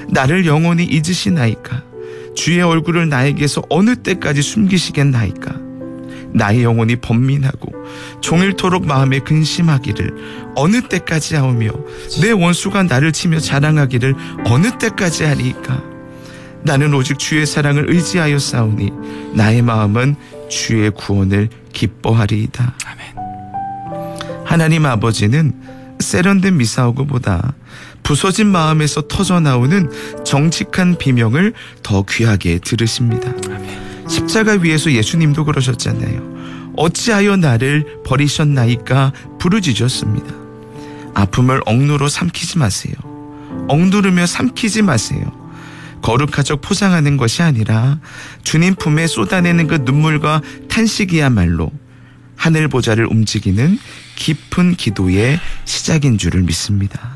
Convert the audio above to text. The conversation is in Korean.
나를 영원히 잊으시나이까? 주의 얼굴을 나에게서 어느 때까지 숨기시겠나이까? 나의 영혼이 번민하고 종일토록 마음에 근심하기를 어느 때까지 하오며 내 원수가 나를 치며 자랑하기를 어느 때까지 하리이까? 나는 오직 주의 사랑을 의지하여 싸우니 나의 마음은 주의 구원을 기뻐하리이다. 아멘. 하나님 아버지는 세련된 미사오그보다 부서진 마음에서 터져나오는 정직한 비명을 더 귀하게 들으십니다. 아멘. 십자가 위에서 예수님도 그러셨잖아요. 어찌하여 나를 버리셨나이까 부르짖었습니다. 아픔을 억누로 삼키지 마세요. 억누르며 삼키지 마세요. 거룩하적 포장하는 것이 아니라 주님 품에 쏟아내는 그 눈물과 탄식이야말로 하늘 보좌를 움직이는 깊은 기도의 시작인 줄을 믿습니다.